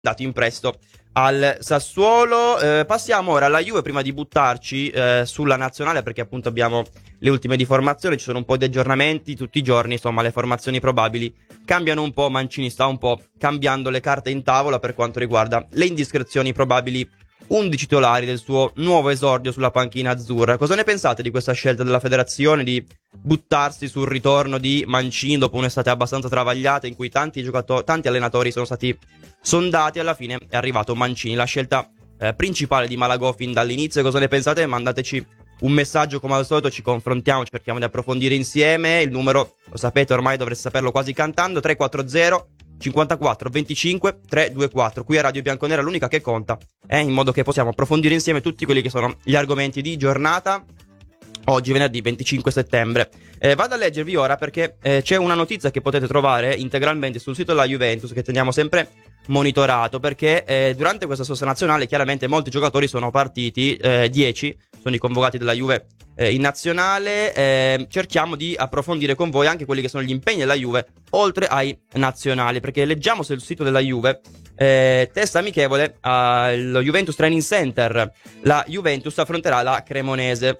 andato in prestito al Sassuolo. Passiamo ora alla Juve prima di buttarci sulla nazionale, perché appunto abbiamo le ultime di formazione, ci sono un po' di aggiornamenti tutti i giorni, insomma le formazioni probabili cambiano un po', Mancini sta un po' cambiando le carte in tavola per quanto riguarda le indiscrezioni probabili 11 titolari del suo nuovo esordio sulla panchina azzurra. Cosa ne pensate di questa scelta della federazione di buttarsi sul ritorno di Mancini dopo un'estate abbastanza travagliata in cui tanti allenatori sono stati sondati? Alla fine è arrivato Mancini, la scelta principale di Malagò fin dall'inizio. Cosa ne pensate? Mandateci un messaggio come al solito, ci confrontiamo, cerchiamo di approfondire insieme. Il numero, lo sapete ormai, dovreste saperlo quasi cantando, 340 54 25 324. Qui a Radio Bianconera l'unica che conta, in modo che possiamo approfondire insieme tutti quelli che sono gli argomenti di giornata. Oggi venerdì 25 settembre. Vado a leggervi ora perché c'è una notizia che potete trovare integralmente sul sito della Juventus, che teniamo sempre monitorato, perché durante questa sosta nazionale chiaramente molti giocatori sono partiti, 10 sono i convocati della Juve in nazionale. Cerchiamo di approfondire con voi anche quelli che sono gli impegni della Juve oltre ai nazionali, perché leggiamo sul sito della Juve testa amichevole allo Juventus Training Center. La Juventus affronterà la Cremonese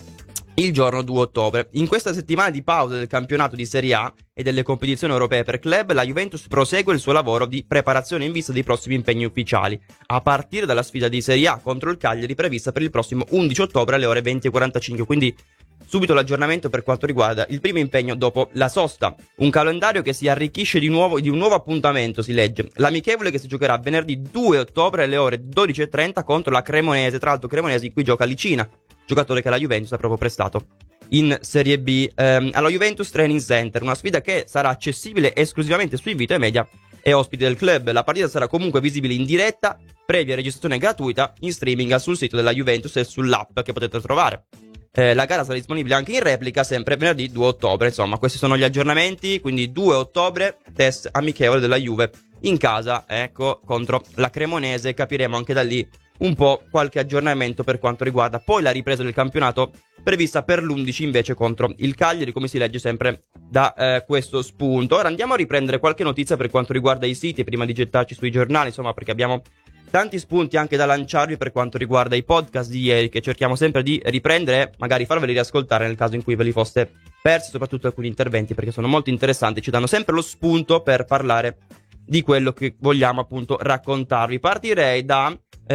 il giorno 2 ottobre. In questa settimana di pausa del campionato di Serie A e delle competizioni europee per club, la Juventus prosegue il suo lavoro di preparazione in vista dei prossimi impegni ufficiali, a partire dalla sfida di Serie A contro il Cagliari prevista per il prossimo 11 ottobre alle ore 20:45. Quindi subito l'aggiornamento per quanto riguarda il primo impegno dopo la sosta. Un calendario che si arricchisce di un nuovo appuntamento, si legge. L'amichevole che si giocherà venerdì 2 ottobre alle ore 12:30 contro la Cremonese, tra l'altro Cremonese in cui gioca Licina, giocatore che la Juventus ha proprio prestato in Serie B alla Juventus Training Center, una sfida che sarà accessibile esclusivamente su invito ai media e ospiti del club. La partita sarà comunque visibile in diretta, previa registrazione gratuita in streaming sul sito della Juventus e sull'app che potete trovare. La gara sarà disponibile anche in replica sempre venerdì 2 ottobre. Insomma, questi sono gli aggiornamenti. Quindi 2 ottobre, test amichevole della Juve in casa, ecco, contro la Cremonese. Capiremo anche da lì un po' qualche aggiornamento per quanto riguarda poi la ripresa del campionato, prevista per l'11 invece contro il Cagliari, come si legge sempre da questo spunto. Ora andiamo a riprendere qualche notizia per quanto riguarda i siti prima di gettarci sui giornali, insomma, perché abbiamo tanti spunti anche da lanciarvi per quanto riguarda i podcast di ieri, che cerchiamo sempre di riprendere e magari farveli riascoltare nel caso in cui ve li foste persi, soprattutto alcuni interventi, perché sono molto interessanti, ci danno sempre lo spunto per parlare di quello che vogliamo appunto raccontarvi. Partirei da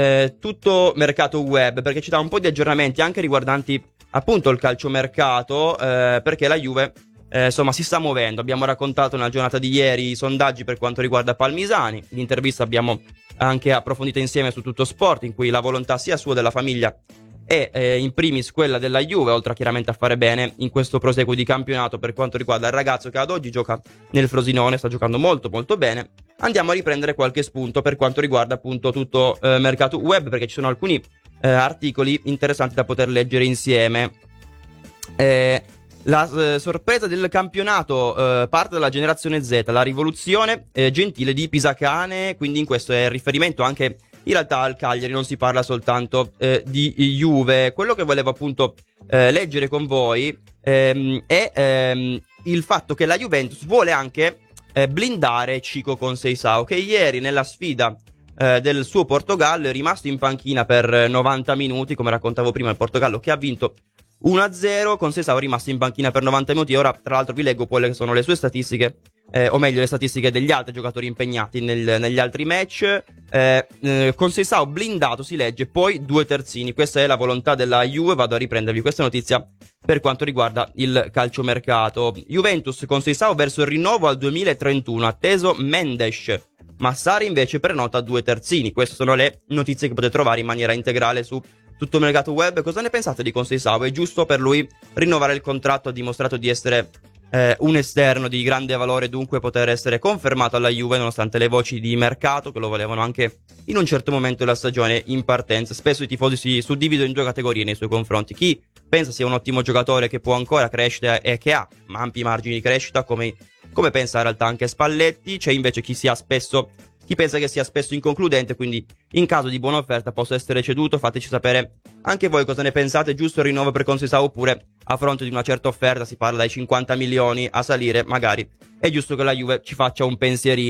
tutto mercato web, perché ci dà un po' di aggiornamenti anche riguardanti appunto il calciomercato, perché la Juve insomma si sta muovendo. Abbiamo raccontato nella giornata di ieri i sondaggi per quanto riguarda Palmisani, l'intervista abbiamo anche approfondito insieme su Tutto Sport, in cui la volontà sia sua della famiglia e in primis quella della Juve, oltre a chiaramente a fare bene in questo proseguo di campionato per quanto riguarda il ragazzo che ad oggi gioca nel Frosinone, sta giocando molto molto bene. Andiamo a riprendere qualche spunto per quanto riguarda appunto tutto mercato web, perché ci sono alcuni articoli interessanti da poter leggere insieme. La sorpresa del campionato parte dalla generazione Z, la rivoluzione gentile di Pisacane, quindi in questo è riferimento anche in realtà al Cagliari, non si parla soltanto di Juve. Quello che volevo appunto leggere con voi è il fatto che la Juventus vuole anche blindare Chico Conceição, che ieri nella sfida del suo Portogallo è rimasto in panchina per 90 minuti, come raccontavo prima, il Portogallo che ha vinto 1-0, Conceição è rimasto in panchina per 90 minuti. Ora tra l'altro vi leggo quelle che sono le sue statistiche, o meglio le statistiche degli altri giocatori impegnati negli altri match. Conceição blindato, si legge, poi 2 terzini. Questa è la volontà della Juve. Vado a riprendervi questa notizia per quanto riguarda il calciomercato. Juventus, Conceição verso il rinnovo al 2031, atteso Mendes. Massari invece prenota 2 terzini. Queste sono le notizie che potete trovare in maniera integrale su tutto il mercato web. Cosa ne pensate di Conceição? È giusto per lui rinnovare il contratto? Ha dimostrato di essere un esterno di grande valore, dunque poter essere confermato alla Juve nonostante le voci di mercato che lo volevano anche in un certo momento della stagione in partenza. Spesso i tifosi si suddividono in 2 categorie nei suoi confronti: chi pensa sia un ottimo giocatore che può ancora crescere e che ha ampi margini di crescita, come pensa in realtà anche Spalletti. C'è invece chi pensa che sia spesso inconcludente, quindi in caso di buona offerta possa essere ceduto. Fateci sapere anche voi cosa ne pensate. Giusto il rinnovo per Conceição, oppure a fronte di una certa offerta, si parla dai 50 milioni a salire, magari è giusto che la Juve ci faccia un pensierino.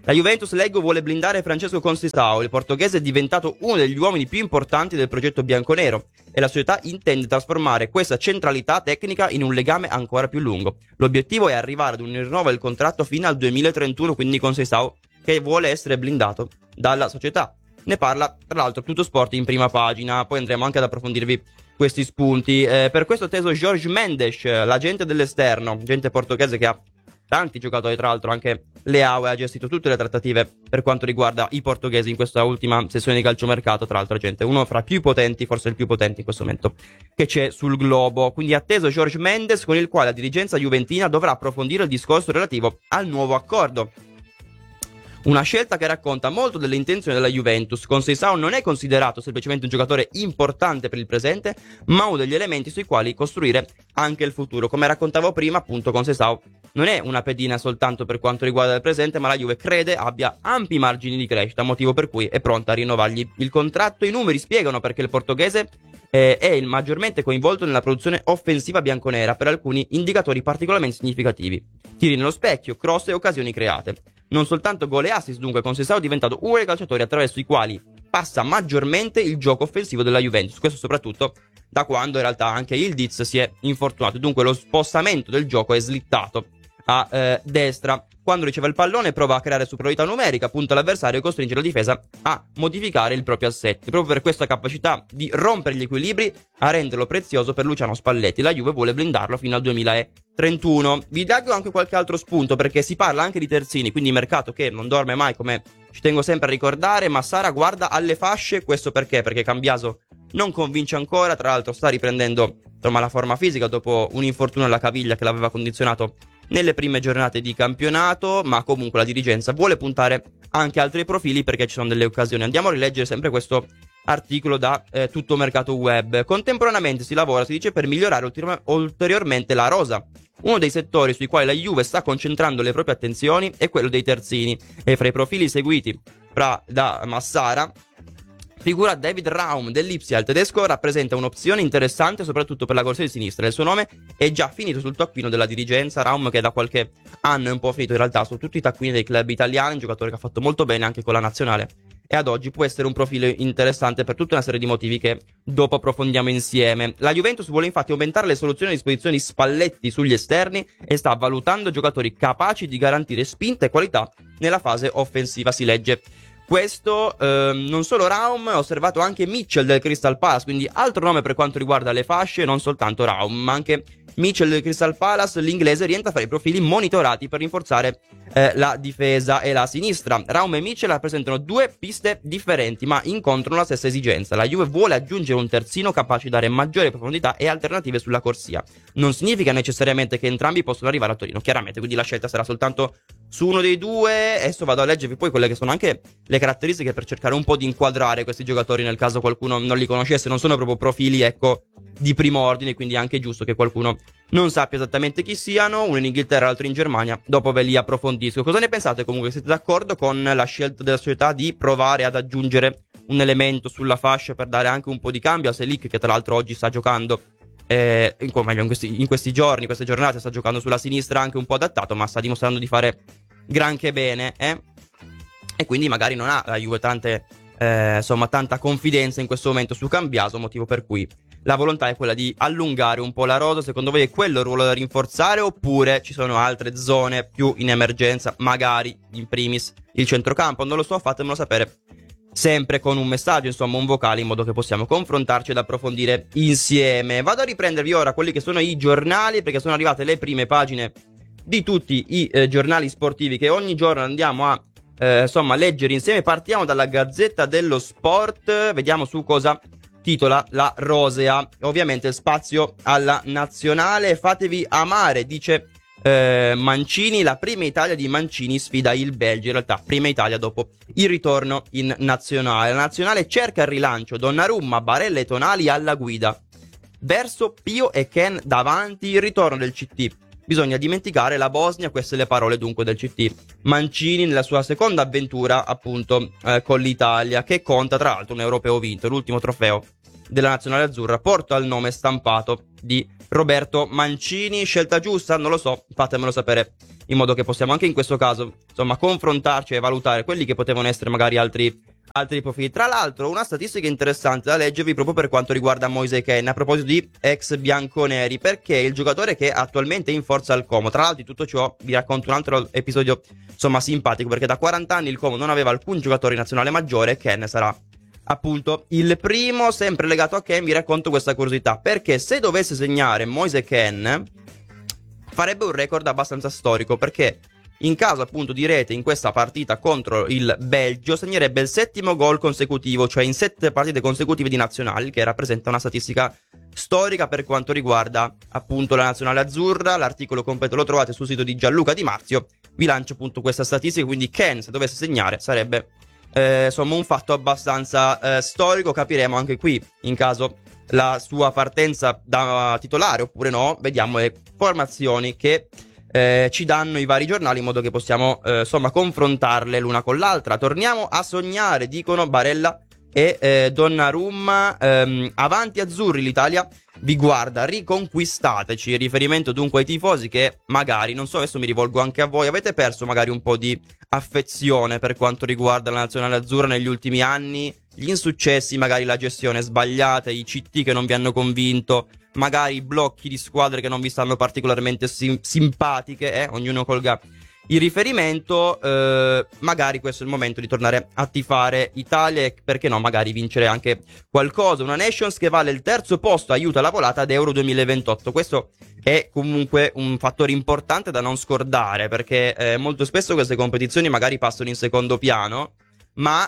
La Juventus, leggo, vuole blindare Francesco Conceição. Il portoghese è diventato uno degli uomini più importanti del progetto bianconero e la società intende trasformare questa centralità tecnica in un legame ancora più lungo. L'obiettivo è arrivare ad un rinnovo del contratto fino al 2031, quindi Conceição che vuole essere blindato dalla società. Ne parla tra l'altro Tutto Sport in prima pagina, poi andremo anche ad approfondirvi questi spunti. Per questo teso Jorge Mendes, l'agente dell'esterno, gente portoghese che ha tanti giocatori, tra l'altro anche Leao, e ha gestito tutte le trattative per quanto riguarda i portoghesi in questa ultima sessione di calciomercato, tra l'altro gente, uno fra i più potenti, forse il più potente in questo momento che c'è sul globo. Quindi atteso Jorge Mendes, con il quale la dirigenza juventina dovrà approfondire il discorso relativo al nuovo accordo. Una scelta che racconta molto delle intenzioni della Juventus. Conceição non è considerato semplicemente un giocatore importante per il presente, ma uno degli elementi sui quali costruire anche il futuro. Come raccontavo prima, appunto, Conceição non è una pedina soltanto per quanto riguarda il presente, ma la Juve crede abbia ampi margini di crescita, motivo per cui è pronta a rinnovargli il contratto. I numeri spiegano perché il portoghese è il maggiormente coinvolto nella produzione offensiva bianconera per alcuni indicatori particolarmente significativi. Tiri nello specchio, cross e occasioni create. Non soltanto gol e assist, dunque Conceição è diventato uno dei calciatori attraverso i quali passa maggiormente il gioco offensivo della Juventus, questo soprattutto da quando in realtà anche Yildiz si è infortunato, dunque lo spostamento del gioco è slittato a destra. Quando riceve il pallone prova a creare superiorità numerica, punta l'avversario e costringe la difesa a modificare il proprio assetto. Proprio per questa capacità di rompere gli equilibri a renderlo prezioso per Luciano Spalletti. La Juve vuole blindarlo fino al 2031. Vi daggo anche qualche altro spunto, perché si parla anche di terzini, quindi mercato che non dorme mai, come ci tengo sempre a ricordare. Ma Sara guarda alle fasce, questo perché? Perché Cambiaso non convince ancora, tra l'altro sta riprendendo la forma fisica dopo un infortunio alla caviglia che l'aveva condizionato nelle prime giornate di campionato, ma comunque la dirigenza vuole puntare anche altri profili perché ci sono delle occasioni. Andiamo a rileggere sempre questo articolo da Tutto Mercato Web. Contemporaneamente si lavora, si dice, per migliorare ulteriormente la rosa. Uno dei settori sui quali la Juve sta concentrando le proprie attenzioni è quello dei terzini, e fra i profili seguiti da Massara figura David Raum dell'Ipsia. Il tedesco rappresenta un'opzione interessante soprattutto per la corsia di sinistra. Il suo nome è già finito sul taccuino della dirigenza. Raum, che da qualche anno è un po' finito in realtà su tutti i taccuini dei club italiani, un giocatore che ha fatto molto bene anche con la nazionale, e ad oggi può essere un profilo interessante per tutta una serie di motivi che dopo approfondiamo insieme. La Juventus vuole infatti aumentare le soluzioni a disposizione di Spalletti sugli esterni e sta valutando giocatori capaci di garantire spinta e qualità nella fase offensiva, si legge. Questo non solo Raum, ho osservato anche Mitchell del Crystal Palace, quindi altro nome per quanto riguarda le fasce, non soltanto Raum, ma anche Mitchell del Crystal Palace. L'inglese rientra fra i profili monitorati per rinforzare la difesa e la sinistra. Raum e Mitchell rappresentano due piste differenti, ma incontrano la stessa esigenza. La Juve vuole aggiungere un terzino capace di dare maggiore profondità e alternative sulla corsia. Non significa necessariamente che entrambi possono arrivare a Torino, chiaramente, quindi la scelta sarà soltanto su uno dei due. Adesso vado a leggervi poi quelle che sono anche le caratteristiche per cercare un po' di inquadrare questi giocatori nel caso qualcuno non li conoscesse. Non sono proprio profili, ecco, di primo ordine, quindi è anche giusto che qualcuno non sappia esattamente chi siano. Uno in Inghilterra, l'altro in Germania. Dopo ve li approfondisco. Cosa ne pensate comunque? Siete d'accordo con la scelta della società di provare ad aggiungere un elemento sulla fascia per dare anche un po' di cambio a Selic, che tra l'altro oggi sta giocando in questi giorni, queste giornate sta giocando sulla sinistra, anche un po' adattato, ma sta dimostrando di fare granché bene, e quindi magari non ha la Juve tanta confidenza in questo momento su Cambiaso, motivo per cui la volontà è quella di allungare un po' la rosa. Secondo voi è quello il ruolo da rinforzare, oppure ci sono altre zone più in emergenza, magari in primis il centrocampo? Non lo so, fatemelo sapere sempre con un messaggio, insomma un vocale, in modo che possiamo confrontarci ed approfondire insieme. Vado a riprendervi ora quelli che sono i giornali, perché sono arrivate le prime pagine di tutti i giornali sportivi che ogni giorno andiamo a leggere insieme. Partiamo dalla Gazzetta dello Sport, vediamo su cosa titola la Rosea. Ovviamente spazio alla nazionale. Fatevi amare, dice Mancini. La prima Italia di Mancini sfida il Belgio. In realtà prima Italia dopo il ritorno in nazionale. La nazionale cerca il rilancio. Donnarumma, Barella e Tonali alla guida. Verso Pio e Ken davanti. Il ritorno del CT. Bisogna dimenticare la Bosnia, queste le parole dunque del CT. Mancini nella sua seconda avventura appunto con l'Italia, che conta tra l'altro un europeo vinto, l'ultimo trofeo della nazionale azzurra porta il nome stampato di Roberto Mancini. Scelta giusta? Non lo so, fatemelo sapere, in modo che possiamo anche in questo caso, insomma, confrontarci e valutare quelli che potevano essere magari altri profili. Tra l'altro, una statistica interessante da leggervi proprio per quanto riguarda Moise Kean, a proposito di ex bianconeri, perché il giocatore che attualmente è in forza al Como, tra l'altro di tutto ciò vi racconto un altro episodio, insomma, simpatico, perché da 40 anni il Como non aveva alcun giocatore in nazionale maggiore. Kean sarà appunto il primo. Sempre legato a Kean vi racconto questa curiosità, perché se dovesse segnare Moise Kean farebbe un record abbastanza storico, perché in caso appunto di rete in questa partita contro il Belgio segnerebbe il 7° gol consecutivo, cioè in 7 partite consecutive di nazionali, che rappresenta una statistica storica per quanto riguarda appunto la nazionale azzurra. L'articolo completo lo trovate sul sito di Gianluca Di Marzio, vi lancio appunto questa statistica, quindi Kean se dovesse segnare sarebbe insomma un fatto abbastanza storico. Capiremo anche qui in caso la sua partenza da titolare oppure no. Vediamo le formazioni che ci danno i vari giornali, in modo che possiamo insomma confrontarle l'una con l'altra. Torniamo a sognare, dicono Barella e Donnarumma. Avanti azzurri, l'Italia vi guarda, riconquistateci. Riferimento dunque ai tifosi che magari, non so, adesso mi rivolgo anche a voi, avete perso magari un po' di affezione per quanto riguarda la nazionale azzurra negli ultimi anni, gli insuccessi, magari la gestione sbagliata, i CT che non vi hanno convinto, magari i blocchi di squadre che non vi stanno particolarmente simpatiche, ognuno colga il riferimento. Magari questo è il momento di tornare a tifare Italia e, perché no, magari vincere anche qualcosa. Una Nations che vale il 3° posto aiuta la volata ad Euro 2028. Questo è comunque un fattore importante da non scordare, perché molto spesso queste competizioni magari passano in secondo piano, ma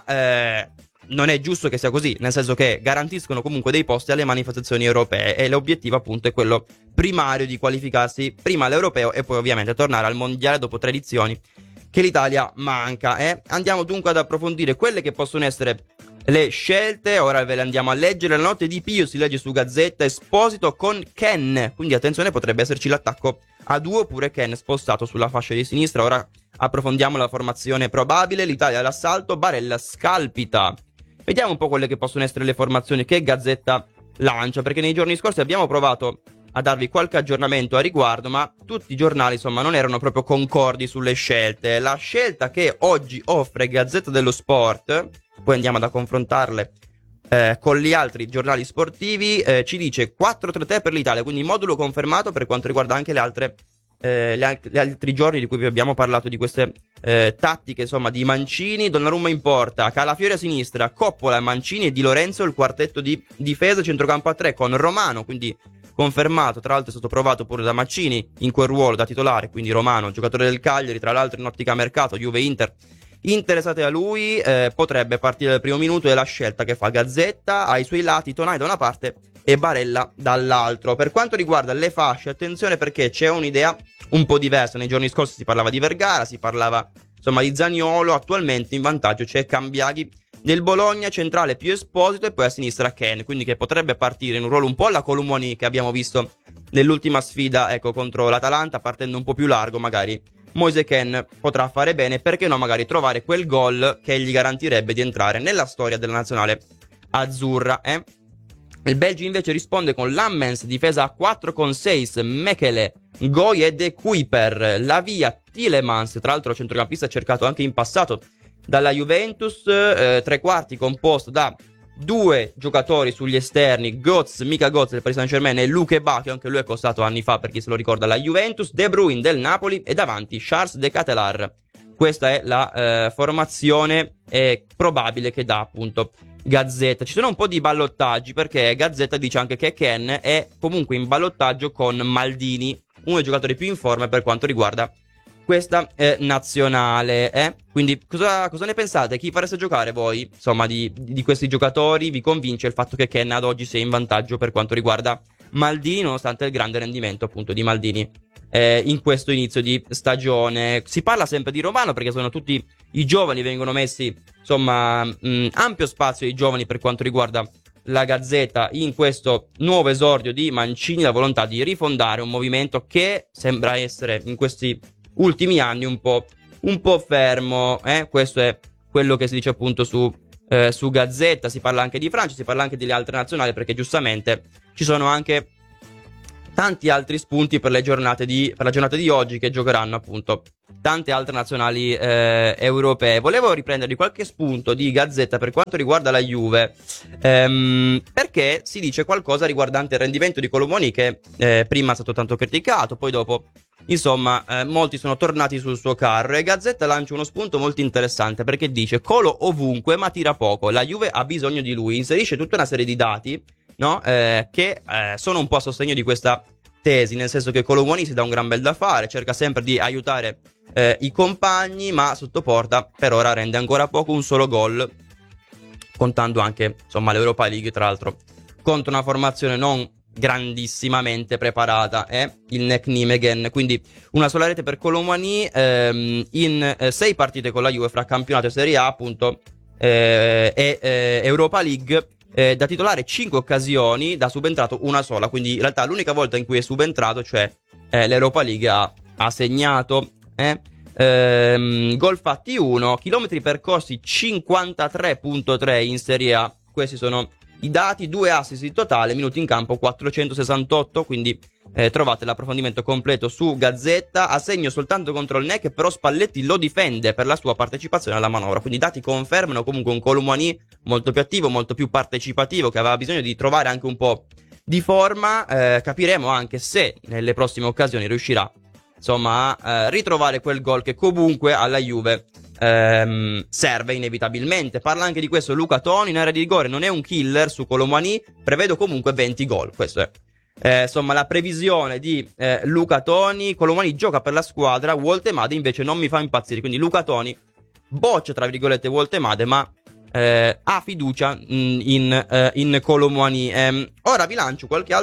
non è giusto che sia così, nel senso che garantiscono comunque dei posti alle manifestazioni europee, e l'obiettivo appunto è quello primario di qualificarsi prima all'europeo e poi ovviamente tornare al mondiale dopo 3 edizioni che l'Italia manca. Andiamo dunque ad approfondire quelle che possono essere le scelte. Ora ve le andiamo a leggere. La notte di Pio si legge su Gazzetta: Esposito con Kean, quindi attenzione, potrebbe esserci l'attacco a 2 oppure Kean spostato sulla fascia di sinistra. Ora approfondiamo la formazione probabile. L'Italia all'assalto, Barella scalpita. Vediamo un po' quelle che possono essere le formazioni che Gazzetta lancia, perché nei giorni scorsi abbiamo provato a darvi qualche aggiornamento a riguardo, ma tutti i giornali insomma non erano proprio concordi sulle scelte. La scelta che oggi offre Gazzetta dello Sport, poi andiamo ad confrontarle con gli altri giornali sportivi, ci dice 4-3-3 per l'Italia, quindi modulo confermato per quanto riguarda anche le altre gli altri giorni di cui vi abbiamo parlato, di queste tattiche insomma di Mancini. Donnarumma in porta, Calafiori a sinistra, Coppola, Mancini e Di Lorenzo il quartetto di difesa, centrocampo a 3 con Romano, quindi confermato, tra l'altro è stato provato pure da Mancini in quel ruolo da titolare, quindi Romano, giocatore del Cagliari, tra l'altro in ottica mercato, Juve-Inter interessate a lui, potrebbe partire dal primo minuto. E la scelta che fa Gazzetta: ai suoi lati Tonai da una parte e Barella dall'altro. Per quanto riguarda le fasce, attenzione, perché c'è un'idea un po' diversa. Nei giorni scorsi si parlava di Vergara, si parlava insomma di Zaniolo. Attualmente in vantaggio c'è Cambiaghi del Bologna, centrale più Esposito e poi a sinistra Kean, quindi che potrebbe partire in un ruolo un po' alla Colomoni che abbiamo visto nell'ultima sfida, ecco, contro l'Atalanta, partendo un po' più largo. Magari Moise Kean potrà fare bene, perché no, magari trovare quel gol che gli garantirebbe di entrare nella storia della nazionale azzurra. Il Belgio invece risponde con Lammens, difesa a 4 con Seis, Mechele, Goi e De Kuiper, Lavia, Tielemans, tra l'altro centrocampista cercato anche in passato dalla Juventus, tre quarti composto da 2 giocatori sugli esterni, Mika Götze del Paris Saint-Germain e Luke Ba, che anche lui è costato anni fa per chi se lo ricorda alla Juventus, De Bruyne del Napoli e davanti Charles De Ketelaere. Questa è la formazione probabile che dà appunto Gazzetta. Ci sono un po' di ballottaggi, perché Gazzetta dice anche che Kean è comunque in ballottaggio con Maldini, uno dei giocatori più in forma per quanto riguarda questa nazionale. Quindi cosa ne pensate? Chi fareste giocare voi? Insomma, di questi giocatori vi convince il fatto che Kean ad oggi sia in vantaggio per quanto riguarda Maldini, nonostante il grande rendimento appunto di Maldini in questo inizio di stagione? Si parla sempre di Romano, perché sono tutti i giovani, vengono messi insomma ampio spazio ai giovani per quanto riguarda la Gazzetta in questo nuovo esordio di Mancini, la volontà di rifondare un movimento che sembra essere in questi ultimi anni un po' fermo. Questo è quello che si dice appunto su su Gazzetta, si parla anche di Francia, si parla anche delle altre nazionali, perché giustamente ci sono anche tanti altri spunti per per la giornata di oggi, che giocheranno appunto tante altre nazionali europee. Volevo riprendervi qualche spunto di Gazzetta per quanto riguarda la Juve, perché si dice qualcosa riguardante il rendimento di Kolo Muani, che prima è stato tanto criticato, poi dopo insomma molti sono tornati sul suo carro, e Gazzetta lancia uno spunto molto interessante, perché dice: Kolo ovunque ma tira poco, la Juve ha bisogno di lui. Inserisce tutta una serie di dati, no? Che sono un po' a sostegno di questa tesi, nel senso che Kolo Muani si dà un gran bel da fare, cerca sempre di aiutare i compagni, ma sotto porta per ora rende ancora poco, un solo gol, contando anche insomma l'Europa League, tra l'altro contro una formazione non grandissimamente preparata, il Nek Nijmegen. Quindi una sola rete per Kolo Muani in 6 partite con la Juve, fra campionato e Serie A appunto e Europa League. Da titolare 5 occasioni, da subentrato una sola, quindi in realtà l'unica volta in cui è subentrato, cioè l'Europa League, ha segnato. Gol fatti 1, chilometri percorsi 53.3 in Serie A, questi sono i dati, 2 assist in totale, minuti in campo 468, quindi trovate l'approfondimento completo su Gazzetta. A segno soltanto contro il NEC, però Spalletti lo difende per la sua partecipazione alla manovra, quindi i dati confermano comunque un Kolo Muani molto più attivo, molto più partecipativo, che aveva bisogno di trovare anche un po' di forma. Capiremo anche se nelle prossime occasioni riuscirà insomma a ritrovare quel gol che comunque alla Juve serve inevitabilmente. Parla anche di questo Luca Toni: in area di rigore non è un killer su Kolo Muani, prevedo comunque 20 gol. Questo è insomma la previsione di Luca Toni. Kolo Muani gioca per la squadra, Woltemade invece non mi fa impazzire, quindi Luca Toni boccia tra virgolette Woltemade, ma ha fiducia in Kolo Muani. Ora vi lancio qualche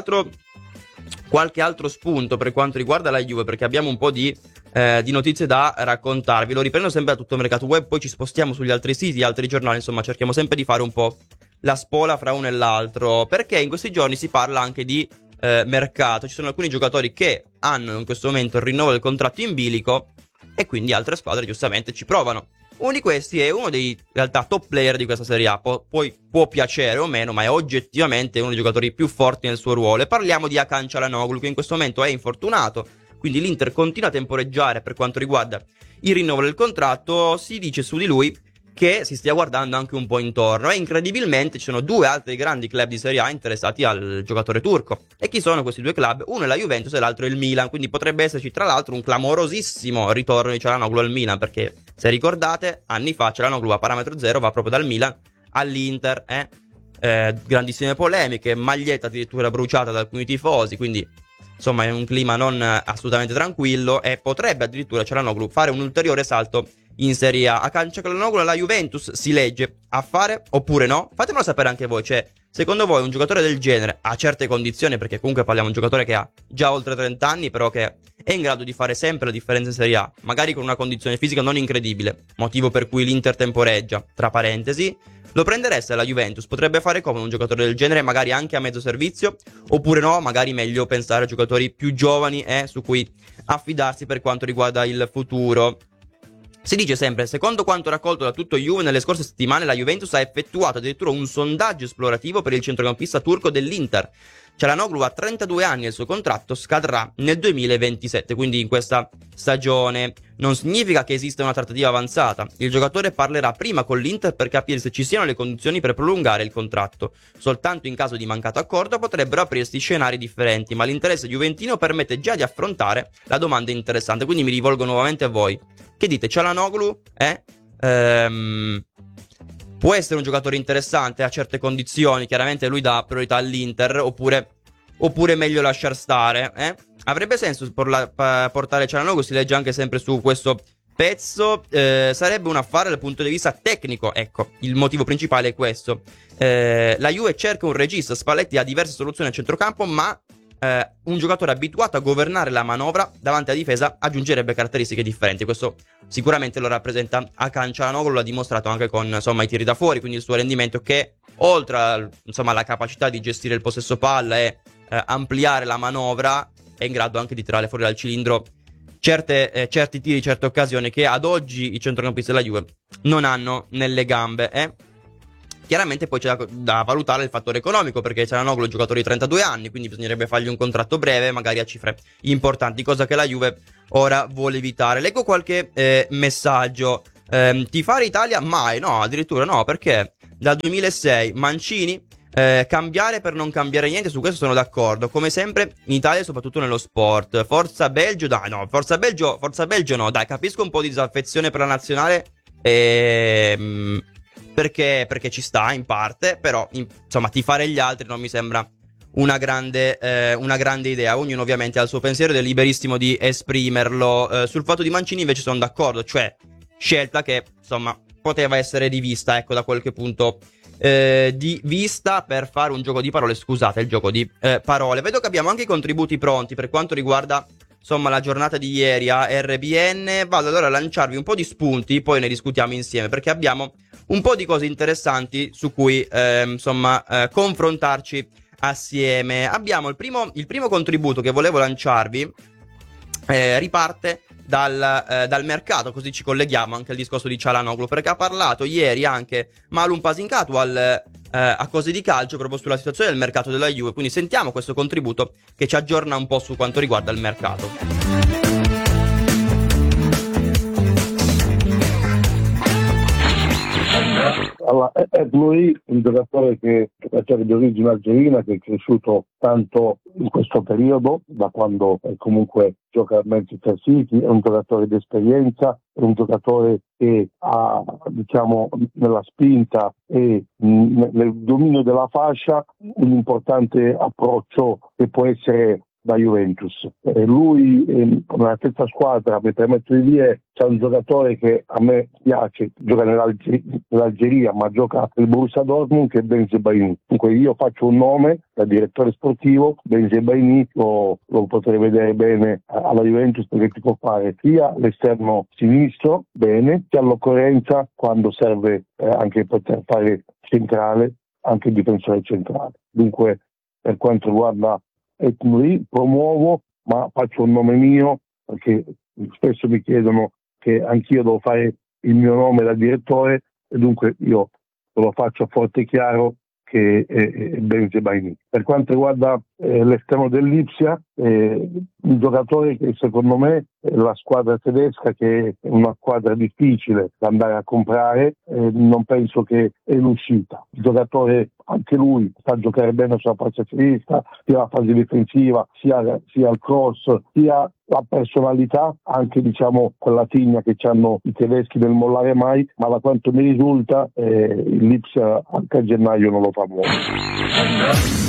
altro spunto per quanto riguarda la Juve, perché abbiamo un po' di notizie da raccontarvi. Lo riprendo sempre da tutto il mercato web, poi ci spostiamo sugli altri siti, altri giornali, insomma cerchiamo sempre di fare un po' la spola fra uno e l'altro, perché in questi giorni si parla anche di mercato. Ci sono alcuni giocatori che hanno in questo momento il rinnovo del contratto in bilico, e quindi altre squadre giustamente ci provano. Uno di questi è uno dei, in realtà, top player di questa Serie A. Poi può piacere o meno, ma è oggettivamente uno dei giocatori più forti nel suo ruolo. E parliamo di Hakan Çalhanoğlu, che in questo momento è infortunato, quindi l'Inter continua a temporeggiare per quanto riguarda il rinnovo del contratto. Si dice su di lui che si stia guardando anche un po' intorno, e incredibilmente ci sono 2 altri grandi club di Serie A interessati al giocatore turco. E chi sono questi 2 club? Uno è la Juventus e l'altro è il Milan, quindi potrebbe esserci tra l'altro un clamorosissimo ritorno di Çalhanoğlu al Milan, perché se ricordate anni fa Çalhanoğlu a parametro zero va proprio dal Milan all'Inter, grandissime polemiche, maglietta addirittura bruciata da alcuni tifosi, quindi insomma è un clima non assolutamente tranquillo, e potrebbe addirittura Çalhanoğlu fare un ulteriore salto in Serie A. Hakan Çalhanoğlu alla Juventus si legge a fare oppure no? Fatemelo sapere anche voi, cioè secondo voi un giocatore del genere, a certe condizioni, perché comunque parliamo di un giocatore che ha già oltre 30 anni, però che è in grado di fare sempre la differenza in Serie A, magari con una condizione fisica non incredibile, motivo per cui l'Inter temporeggia, tra parentesi, lo prendereste alla Juventus? Potrebbe fare come un giocatore del genere, magari anche a mezzo servizio, oppure no? Magari meglio pensare a giocatori più giovani su cui affidarsi per quanto riguarda il futuro. Si dice sempre: secondo quanto raccolto da tutto Juve, nelle scorse settimane la Juventus ha effettuato addirittura un sondaggio esplorativo per il centrocampista turco dell'Inter. Çalhanoğlu ha 32 anni e il suo contratto scadrà nel 2027, quindi in questa stagione. Non significa che esista una trattativa avanzata. Il giocatore parlerà prima con l'Inter per capire se ci siano le condizioni per prolungare il contratto. Soltanto in caso di mancato accordo potrebbero aprirsi scenari differenti, ma l'interesse juventino permette già di affrontare la domanda interessante. Quindi mi rivolgo nuovamente a voi. Che dite? Çalhanoğlu può essere un giocatore interessante a certe condizioni, chiaramente lui dà priorità all'Inter, oppure meglio lasciar stare, Avrebbe senso portare Çalhanoğlu, si legge anche sempre su questo pezzo, sarebbe un affare dal punto di vista tecnico. Ecco, il motivo principale è questo. La Juve cerca un regista, Spalletti ha diverse soluzioni a centrocampo, ma un giocatore abituato a governare la manovra davanti alla difesa aggiungerebbe caratteristiche differenti. Questo sicuramente lo rappresenta Hakan Çalhanoğlu, l'ha dimostrato anche con insomma i tiri da fuori, quindi il suo rendimento, che oltre insomma alla capacità di gestire il possesso palla e ampliare la manovra, è in grado anche di tirare fuori dal cilindro certi tiri, certe occasioni che ad oggi i centrocampisti della Juve non hanno nelle gambe. Chiaramente poi c'è da valutare il fattore economico, perché Çalhanoğlu è un giocatore di 32 anni, quindi bisognerebbe fargli un contratto breve, magari a cifre importanti, cosa che la Juve ora vuole evitare. Leggo qualche messaggio. Tifare Italia? Mai, no, addirittura no, perché dal 2006 Mancini, cambiare per non cambiare niente, su questo sono d'accordo, come sempre in Italia, soprattutto nello sport. Forza Belgio, dai, no, Forza Belgio no, dai, capisco un po' di disaffezione per la nazionale, perché ci sta in parte, però insomma tifare gli altri non mi sembra una grande idea. Ognuno ovviamente ha il suo pensiero ed è liberissimo di esprimerlo. Sul fatto di Mancini invece sono d'accordo, cioè scelta che insomma poteva essere rivista, ecco, da qualche punto di vista, per fare un gioco di parole. Scusate, il gioco di parole. Vedo che abbiamo anche i contributi pronti per quanto riguarda insomma la giornata di ieri a RBN. Vado allora a lanciarvi un po' di spunti, poi ne discutiamo insieme, perché abbiamo un po' di cose interessanti su cui confrontarci assieme. Abbiamo il primo contributo che volevo lanciarvi, riparte dal mercato, così ci colleghiamo anche al discorso di Çalhanoğlu, perché ha parlato ieri anche Malum Pasinkatu a Cose di Calcio proprio sulla situazione del mercato della Juve. Quindi sentiamo questo contributo che ci aggiorna un po' su quanto riguarda il mercato. Allora, lui, un giocatore di origine algerina, che è cresciuto tanto in questo periodo, da quando comunque gioca al Manchester City, è un giocatore di esperienza, è un giocatore che ha, diciamo, nella spinta e nel dominio della fascia un importante approccio che può essere da Juventus. Lui nella stessa squadra, mi permetto di dire, c'è un giocatore che a me piace, gioca nell'Algeria ma gioca nel Borussia Dortmund, che è Bensebaini. Dunque io faccio un nome da direttore sportivo, Bensebaini lo potrei vedere bene alla Juventus, perché ti può fare sia l'esterno sinistro bene, sia all'occorrenza quando serve anche poter fare centrale, anche difensore centrale. Dunque per quanto riguarda Etnuri, promuovo, ma faccio un nome mio, perché spesso mi chiedono che anch'io devo fare il mio nome da direttore, e dunque io lo faccio forte e chiaro che è Bensebaini. Per quanto riguarda l'esterno dell'Ipsia, un giocatore che secondo me la squadra tedesca, che è una squadra difficile da andare a comprare, non penso che è l'uscita. Il giocatore, anche lui, sa giocare bene sulla faccia sinistra, sia la fase difensiva, sia il cross, sia la personalità, anche diciamo quella tigna che hanno i tedeschi del mollare mai, ma da quanto mi risulta l'Ipsia anche a gennaio non lo fa muovere.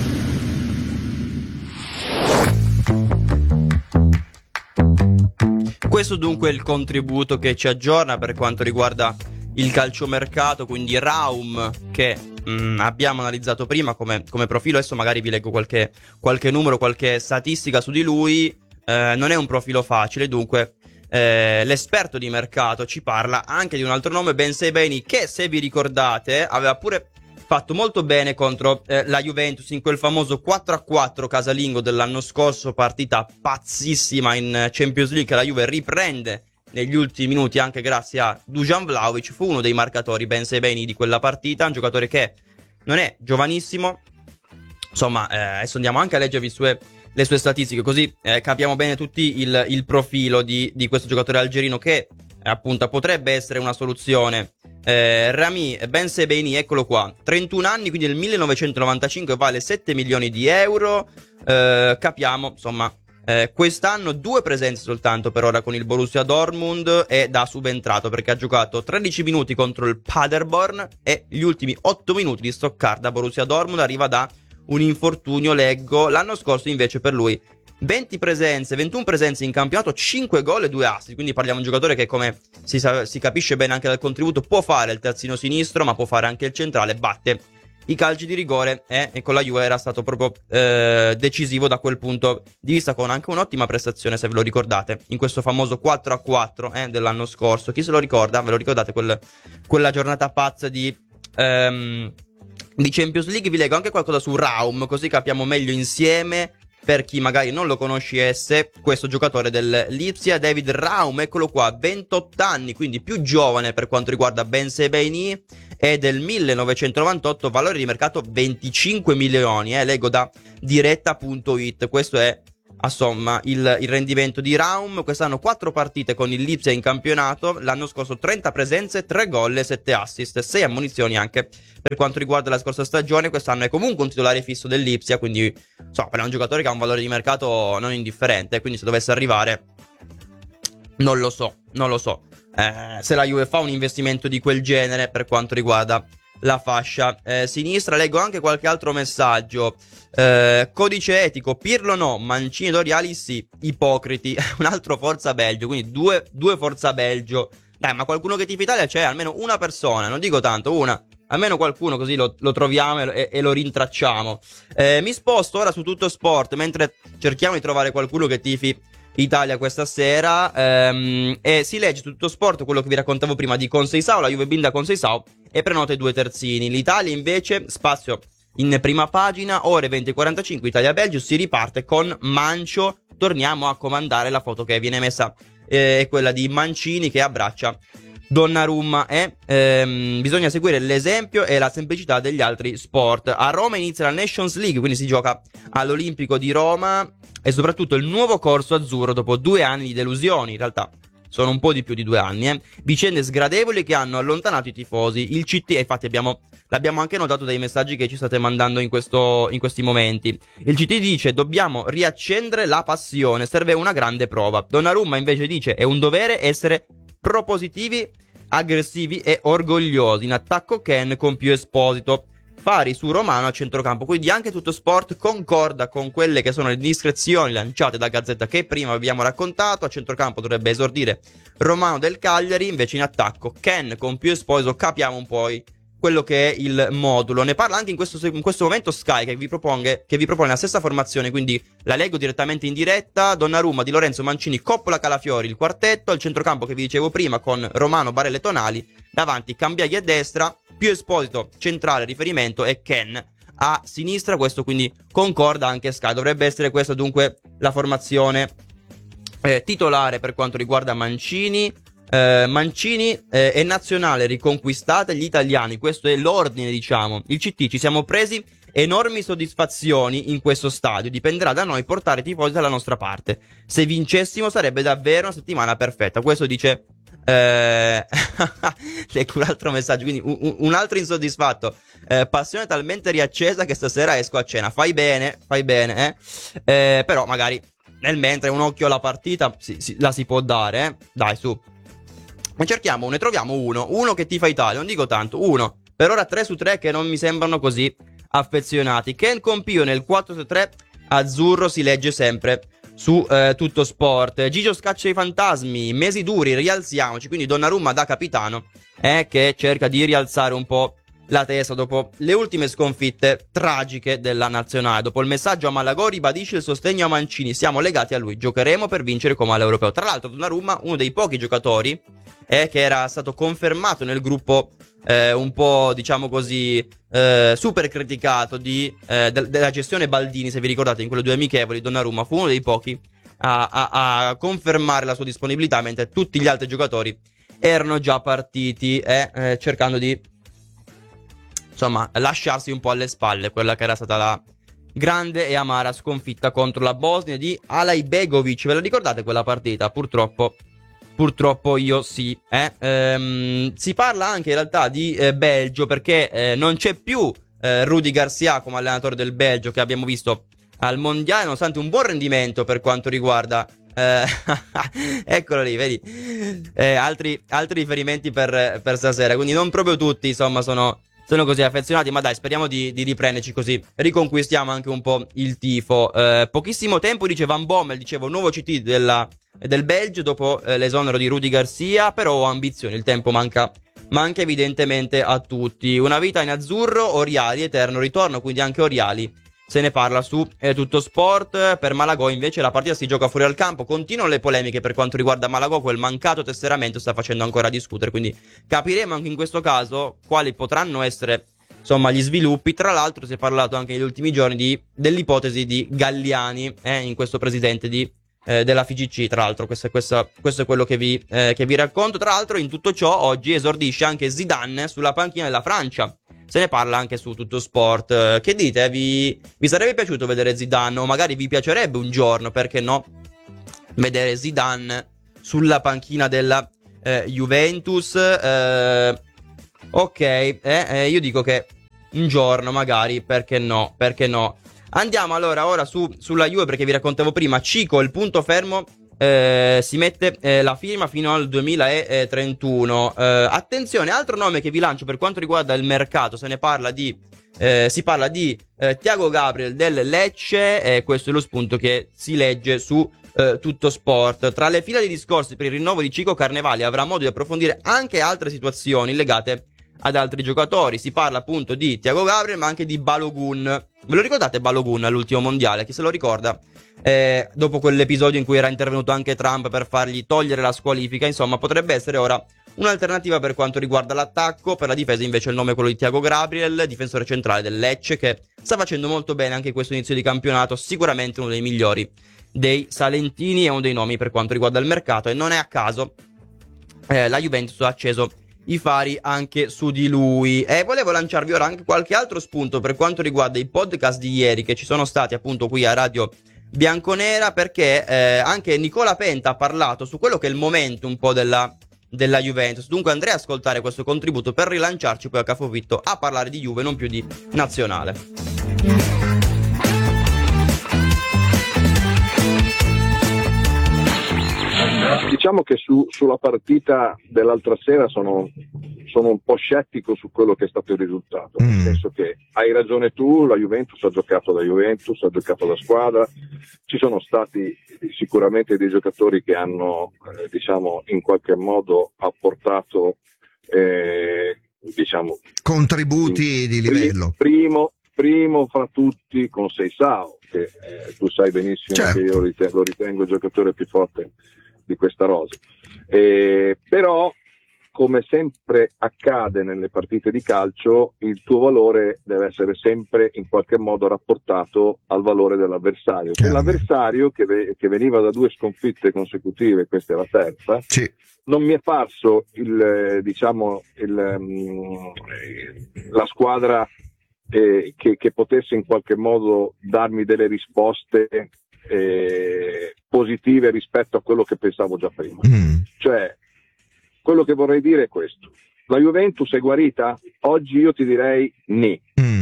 Questo dunque è il contributo che ci aggiorna per quanto riguarda il calciomercato, quindi Raum, che abbiamo analizzato prima come profilo. Adesso magari vi leggo qualche numero, qualche statistica su di lui. Non è un profilo facile, dunque l'esperto di mercato ci parla anche di un altro nome, Bensebaini, che se vi ricordate aveva pure fatto molto bene contro la Juventus in quel famoso 4-4 casalingo dell'anno scorso, partita pazzissima in Champions League, che la Juve riprende negli ultimi minuti anche grazie a Dusan Vlahovic. Fu uno dei marcatori Bensebaini di quella partita, un giocatore che non è giovanissimo, insomma. Adesso andiamo anche a leggervi le sue statistiche, così capiamo bene tutti il profilo di questo giocatore algerino, che appunto potrebbe essere una soluzione. Rami Bensebaini, eccolo qua, 31 anni, quindi nel 1995, vale 7 milioni di euro. Capiamo, insomma, quest'anno 2 presenze soltanto per ora con il Borussia Dortmund, è da subentrato perché ha giocato 13 minuti contro il Paderborn e gli ultimi 8 minuti di Stoccarda. Borussia Dortmund arriva da un infortunio, leggo. L'anno scorso invece per lui 21 presenze in campionato, 5 gol e 2 assist, quindi parliamo di un giocatore che, come si capisce bene anche dal contributo, può fare il terzino sinistro ma può fare anche il centrale, batte i calci di rigore e con la Juve era stato proprio decisivo da quel punto di vista, con anche un'ottima prestazione, se ve lo ricordate, in questo famoso 4-4 dell'anno scorso. Chi se lo ricorda? Ve lo ricordate quella giornata pazza di Champions League? Vi leggo anche qualcosa su Raum, così capiamo meglio insieme, per chi magari non lo conoscesse, questo giocatore dell'Ipsia, David Raum, eccolo qua, 28 anni, quindi più giovane per quanto riguarda Bensebaini, è del 1998, valore di mercato 25 milioni, leggo da diretta.it. Questo è insomma il rendimento di Raum. Quest'anno 4 partite con il Lipsia in campionato, l'anno scorso 30 presenze, 3 gol e 7 assist, 6 ammonizioni anche per quanto riguarda la scorsa stagione. Quest'anno è comunque un titolare fisso del Lipsia, quindi insomma è un giocatore che ha un valore di mercato non indifferente, quindi se dovesse arrivare non lo so se la Juve fa un investimento di quel genere per quanto riguarda la fascia sinistra. Leggo anche qualche altro messaggio. Codice etico, Pirlo no, Mancini ed Oriali sì, ipocriti. Un altro Forza Belgio, quindi due Forza Belgio. Dai, ma qualcuno che tifa Italia c'è, almeno una persona, non dico tanto, una, almeno qualcuno, così lo troviamo e lo rintracciamo. Mi sposto ora su Tutto Sport mentre cerchiamo di trovare qualcuno che tifi Italia questa sera, e si legge su Tutto Sport quello che vi raccontavo prima di Conceição, la Juve blinda Conceição e prenota i 2 terzini. L'Italia invece, spazio in prima pagina, ore 20:45, Italia-Belgio, si riparte con Mancio. Torniamo a comandare. La foto che viene messa è quella di Mancini che abbraccia Donnarumma. Bisogna seguire l'esempio e la semplicità degli altri sport. A Roma inizia la Nations League, quindi si gioca all'Olimpico di Roma, e soprattutto il nuovo corso azzurro dopo 2 anni di delusioni. In realtà sono un po' di più di 2 anni, vicende sgradevoli che hanno allontanato i tifosi. Il CT, infatti l'abbiamo anche notato dai messaggi che ci state mandando in questi momenti. Il CT dice: dobbiamo riaccendere la passione, serve una grande prova. Donnarumma invece dice: è un dovere essere propositivi, aggressivi e orgogliosi. In attacco Ken con più Esposito, pari su Romano a centrocampo. Quindi anche Tutto Sport concorda con quelle che sono le indiscrezioni lanciate da Gazzetta che prima abbiamo raccontato. A centrocampo dovrebbe esordire Romano del Cagliari, invece in attacco Ken con più Esposito. Capiamo un po' quello che è il modulo. Ne parla anche in questo momento Sky, che vi propone la stessa formazione, quindi la leggo direttamente in diretta. Donnarumma, Di Lorenzo, Mancini, Coppola, Calafiori, il quartetto. Al centrocampo che vi dicevo prima con Romano, Barella e Tonali. Davanti Cambiaghi a destra, più Esposito centrale riferimento e Ken a sinistra. Questo quindi concorda anche Sky. Dovrebbe essere questa dunque la formazione titolare per quanto riguarda Mancini. Mancini e nazionale riconquistate gli italiani, questo è l'ordine, diciamo. Il CT: ci siamo presi enormi soddisfazioni in questo stadio, dipenderà da noi portare i tifosi dalla nostra parte. Se vincessimo sarebbe davvero una settimana perfetta. Questo dice ecco un altro messaggio, quindi un altro insoddisfatto. Passione talmente riaccesa che stasera esco a cena. Fai bene però magari nel mentre un occhio alla partita la si può dare, dai, su. Ne troviamo uno che tifa Italia, non dico tanto, uno. Per ora 3 su 3 che non mi sembrano così affezionati. Ken Compio nel 4-3 azzurro, si legge sempre su Tutto Sport. Gigio scaccia i fantasmi, mesi duri, rialziamoci. Quindi Donnarumma da capitano che cerca di rialzare un po' la testa dopo le ultime sconfitte tragiche della nazionale. Dopo il messaggio a Malagò ribadisce il sostegno a Mancini: siamo legati a lui, giocheremo per vincere come all'Europeo. Tra l'altro Donnarumma, uno dei pochi giocatori che era stato confermato nel gruppo un po', diciamo così, super criticato della gestione Baldini. Se vi ricordate, in quelle 2 amichevoli Donnarumma fu uno dei pochi a confermare la sua disponibilità, mentre tutti gli altri giocatori erano già partiti cercando di, insomma, lasciarsi un po' alle spalle quella che era stata la grande e amara sconfitta contro la Bosnia di Alajbegovic. Ve la ricordate quella partita? Purtroppo io sì. Si parla anche in realtà di Belgio, perché non c'è più Rudi Garcia come allenatore del Belgio, che abbiamo visto al mondiale, nonostante un buon rendimento per quanto riguarda eccolo lì, vedi, altri riferimenti per stasera. Quindi non proprio tutti, insomma, sono così affezionati, ma dai, speriamo di riprenderci, così riconquistiamo anche un po' il tifo. Pochissimo tempo, dice Van Bommel, dicevo, nuovo CT del Belgio dopo l'esonero di Rudi Garcia, però ho ambizioni, il tempo manca evidentemente a tutti. Una vita in azzurro, Oriali, eterno ritorno, quindi anche Oriali se ne parla su Tutto Sport. Per Malagò invece la partita si gioca fuori dal campo, continuano le polemiche per quanto riguarda Malagò, quel mancato tesseramento sta facendo ancora discutere, quindi capiremo anche in questo caso quali potranno essere, insomma, gli sviluppi. Tra l'altro si è parlato anche negli ultimi giorni dell'ipotesi di Galliani in questo presidente di della FIGC. Tra l'altro questo è quello che vi racconto. Tra l'altro in tutto ciò oggi esordisce anche Zidane sulla panchina della Francia. Se ne parla anche su Tutto Sport. Che dite? Vi sarebbe piaciuto vedere Zidane? O magari vi piacerebbe un giorno, perché no, vedere Zidane sulla panchina della Juventus? Ok, io dico che un giorno magari, perché no? Andiamo allora ora sulla Juve, perché vi raccontavo prima, Cico, il punto fermo, si mette la firma fino al 2031. Attenzione, altro nome che vi lancio per quanto riguarda il mercato, si parla di Thiago Gabriel del Lecce, questo è lo spunto che si legge su Tutto Sport. Tra le fila di discorsi per il rinnovo di Cico, Carnevali avrà modo di approfondire anche altre situazioni legate ad altri giocatori. Si parla appunto di Thiago Gabriel, ma anche di Balogun. Ve lo ricordate Balogun all'ultimo mondiale? Chi se lo ricorda? Dopo quell'episodio in cui era intervenuto anche Trump per fargli togliere la squalifica. Insomma, potrebbe essere ora un'alternativa per quanto riguarda l'attacco. Per la difesa invece il nome è quello di Thiago Gabriel, difensore centrale del Lecce, che sta facendo molto bene anche in questo inizio di campionato. Sicuramente uno dei migliori dei salentini, è uno dei nomi per quanto riguarda il mercato, e non è a caso la Juventus ha acceso i fari anche su di lui. E volevo lanciarvi ora anche qualche altro spunto per quanto riguarda i podcast di ieri che ci sono stati appunto qui a Radio Bianconera, perché anche Nicola Penta ha parlato su quello che è il momento un po' della Juventus. Dunque andrei ad ascoltare questo contributo per rilanciarci poi a Capofitto a parlare di Juve, non più di nazionale. Diciamo che sulla partita dell'altra sera sono un po' scettico su quello che è stato il risultato, nel senso che hai ragione tu, la Juventus ha giocato da Juventus, ha giocato da squadra, ci sono stati sicuramente dei giocatori che hanno diciamo in qualche modo apportato diciamo contributi di livello. Primo fra tutti con Seisao, che tu sai benissimo, certo, che io lo ritengo il giocatore più forte di questa rosa. Però, come sempre accade nelle partite di calcio, il tuo valore deve essere sempre in qualche modo rapportato al valore dell'avversario. Se l'avversario che veniva da 2 sconfitte consecutive, questa è la terza, sì, non mi è parso la squadra che potesse in qualche modo darmi delle risposte positive rispetto a quello che pensavo già prima. Cioè, quello che vorrei dire è questo: la Juventus è guarita? Oggi io ti direi ni.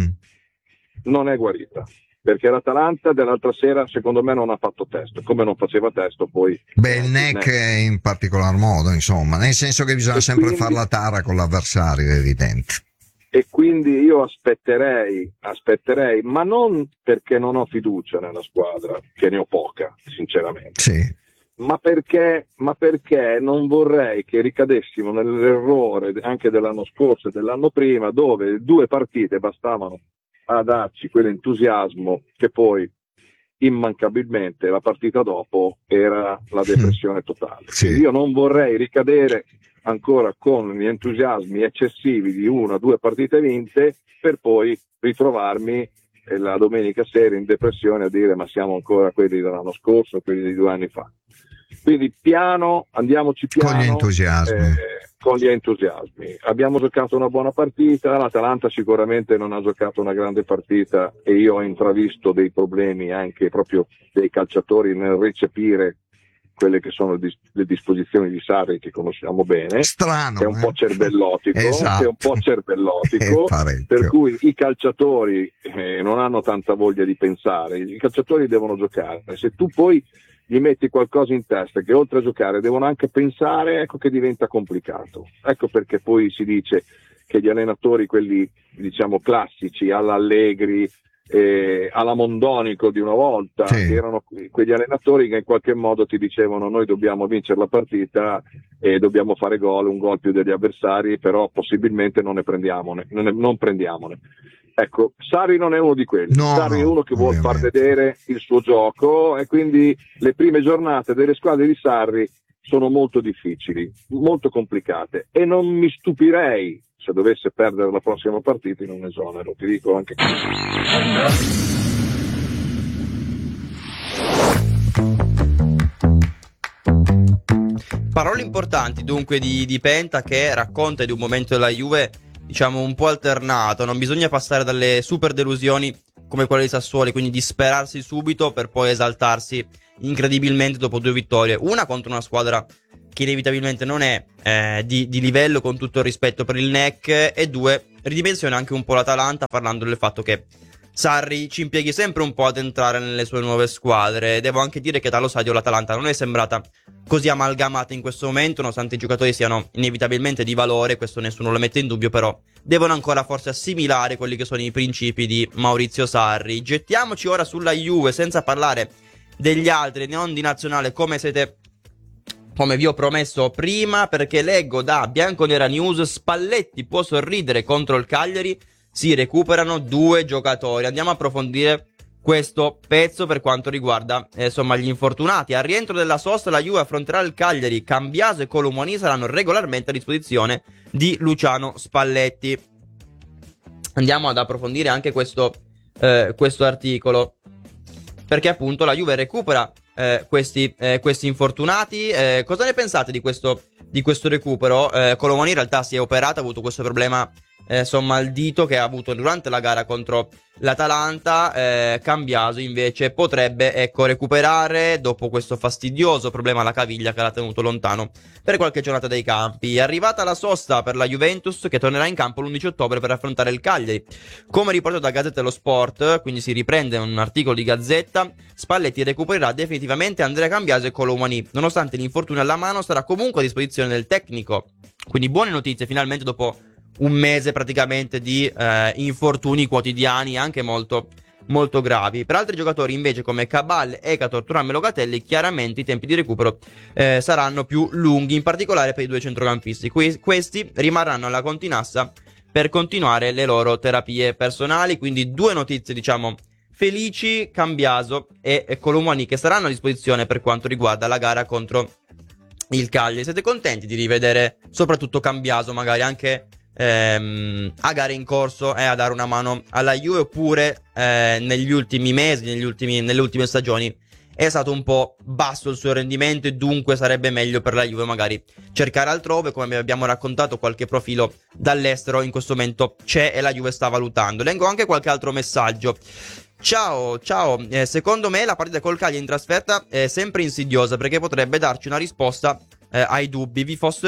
Non è guarita, perché l'Atalanta dell'altra sera secondo me non ha fatto testo, come non faceva testo poi il NEC in particolar modo, insomma, nel senso che bisogna sempre fare la tara con l'avversario, è evidente. E quindi io aspetterei, ma non perché non ho fiducia nella squadra, che ne ho poca, sinceramente, sì, ma perché non vorrei che ricadessimo nell'errore anche dell'anno scorso e dell'anno prima, dove 2 partite bastavano a darci quell'entusiasmo che poi immancabilmente la partita dopo era la depressione totale. Sì. Io non vorrei ricadere ancora con gli entusiasmi eccessivi di 1 o 2 partite vinte per poi ritrovarmi la domenica sera in depressione a dire ma siamo ancora quelli dell'anno scorso, quelli di 2 anni fa. Quindi andiamoci piano con gli entusiasmi. Abbiamo giocato una buona partita, l'Atalanta sicuramente non ha giocato una grande partita e io ho intravisto dei problemi anche proprio dei calciatori nel recepire quelle che sono le disposizioni di Sarri, che conosciamo bene. Strano, è un po' cervellotico, esatto. È un po' cervellotico, per cui i calciatori non hanno tanta voglia di pensare, i calciatori devono giocare. Se tu poi gli metti qualcosa in testa che oltre a giocare devono anche pensare, ecco che diventa complicato. Ecco perché poi si dice che gli allenatori, quelli diciamo classici, alla Allegri, alla Mondonico di una volta, sì, erano quegli allenatori che in qualche modo ti dicevano noi dobbiamo vincere la partita e dobbiamo fare un gol più degli avversari, però possibilmente non prendiamone. Ecco, Sarri non è uno di quelli, Sarri è uno che vuole far vedere il suo gioco e quindi le prime giornate delle squadre di Sarri sono molto difficili, molto complicate e non mi stupirei se dovesse perdere la prossima partita in un esonero, ti dico anche questo. Parole importanti dunque di Penta, che racconta di un momento della Juve diciamo un po' alternato. Non bisogna passare dalle super delusioni come quella di Sassuolo, quindi disperarsi subito per poi esaltarsi incredibilmente dopo 2 vittorie, una contro una squadra che inevitabilmente non è di livello, con tutto il rispetto per il NEC, e 2 ridimensiona anche un po' l'Atalanta, parlando del fatto che Sarri ci impieghi sempre un po' ad entrare nelle sue nuove squadre. Devo anche dire che dallo stadio l'Atalanta non è sembrata così amalgamata in questo momento, nonostante i giocatori siano inevitabilmente di valore, questo nessuno lo mette in dubbio, però devono ancora forse assimilare quelli che sono i principi di Maurizio Sarri. Gettiamoci ora sulla Juve senza parlare degli altri, non di nazionale, come vi ho promesso prima, perché leggo da Bianconera News: Spalletti può sorridere contro il Cagliari, si recuperano 2 giocatori. Andiamo a approfondire questo pezzo per quanto riguarda gli infortunati. Al rientro della sosta la Juve affronterà il Cagliari. Cambiaso e Colomoni saranno regolarmente a disposizione di Luciano Spalletti. Andiamo ad approfondire anche questo articolo, perché appunto la Juve recupera questi infortunati. Cosa ne pensate di questo recupero? Colomoni in realtà si è operato, ha avuto questo problema al dito che ha avuto durante la gara contro l'Atalanta. Cambiaso invece potrebbe recuperare dopo questo fastidioso problema alla caviglia che l'ha tenuto lontano per qualche giornata dai campi. È arrivata la sosta per la Juventus, che tornerà in campo l'11 ottobre per affrontare il Cagliari. Come riportato da Gazzetta dello Sport, quindi si riprende un articolo di Gazzetta, Spalletti recupererà definitivamente Andrea Cambiaso e Colomani. Nonostante l'infortunio alla mano, sarà comunque a disposizione del tecnico. Quindi buone notizie finalmente dopo un mese praticamente di infortuni quotidiani, anche molto, molto gravi. Per altri giocatori invece, come Cabal, Ekator, Thuram e Locatelli, chiaramente i tempi di recupero saranno più lunghi, in particolare per i 2 centrocampisti. Questi rimarranno alla Continassa per continuare le loro terapie personali. Quindi 2 notizie felici: Cambiaso e Colomani, che saranno a disposizione per quanto riguarda la gara contro il Cagliari. Siete contenti di rivedere soprattutto Cambiaso magari anche a gare in corso a dare una mano alla Juve, oppure negli ultimi mesi, nelle ultime stagioni è stato un po' basso il suo rendimento e dunque sarebbe meglio per la Juve magari cercare altrove? Come abbiamo raccontato, qualche profilo dall'estero in questo momento c'è e la Juve sta valutando. Leggo anche qualche altro messaggio. Ciao, secondo me la partita col Cagliari in trasferta è sempre insidiosa, perché potrebbe darci una risposta ai dubbi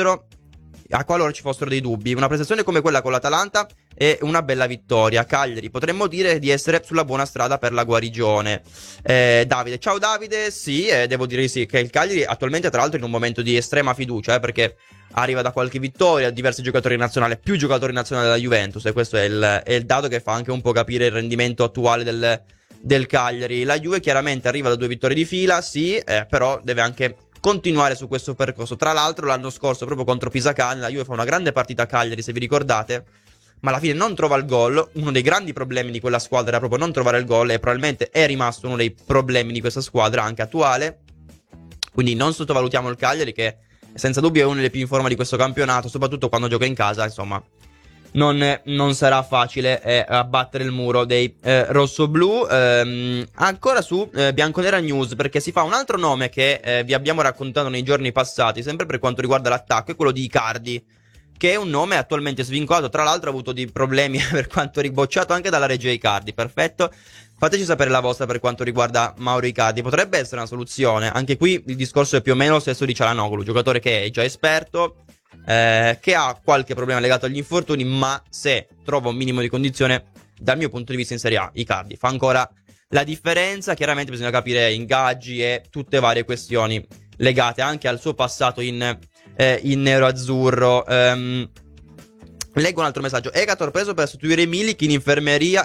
qualora ci fossero dei dubbi. Una prestazione come quella con l'Atalanta è una bella vittoria. Cagliari, potremmo dire di essere sulla buona strada per la guarigione. Davide, ciao Davide. Sì, devo dire sì, che il Cagliari attualmente tra l'altro in un momento di estrema fiducia, perché arriva da qualche vittoria, diversi giocatori nazionali, più giocatori nazionali della Juventus, e questo è il dato che fa anche un po' capire il rendimento attuale del Cagliari. La Juve chiaramente arriva da 2 vittorie di fila, sì, però deve anche continuare su questo percorso. Tra l'altro l'anno scorso, proprio contro Pisacane, la Juve fa una grande partita a Cagliari, se vi ricordate, ma alla fine non trova il gol. Uno dei grandi problemi di quella squadra era proprio non trovare il gol, e probabilmente è rimasto uno dei problemi di questa squadra anche attuale. Quindi non sottovalutiamo il Cagliari, che senza dubbio è una delle più in forma di questo campionato, soprattutto quando gioca in casa. Insomma, non sarà facile abbattere il muro dei rossoblù. Ancora su Bianconera News, perché si fa un altro nome che vi abbiamo raccontato nei giorni passati, sempre per quanto riguarda l'attacco, è quello di Icardi, che è un nome attualmente svincolato. Tra l'altro ha avuto dei problemi per quanto ribocciato anche dalla regia Icardi. Perfetto, fateci sapere la vostra per quanto riguarda Mauro Icardi. Potrebbe essere una soluzione. Anche qui il discorso è più o meno lo stesso di Çalhanoğlu, giocatore che è già esperto, che ha qualche problema legato agli infortuni, ma se trova un minimo di condizione, dal mio punto di vista in Serie A Icardi fa ancora la differenza. Chiaramente bisogna capire ingaggi e tutte varie questioni legate anche al suo passato in nero-azzurro. Leggo un altro messaggio. Ekator preso per sostituire Milik in infermeria.